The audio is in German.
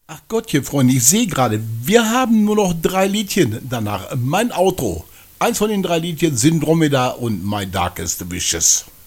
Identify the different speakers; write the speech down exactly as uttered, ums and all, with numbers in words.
Speaker 1: Ach Gottchen, Freunde, ich sehe gerade, wir haben nur noch drei Liedchen danach. Mein Auto. Eins von den drei Liedchen sind Dromedar und My Darkest Wishes.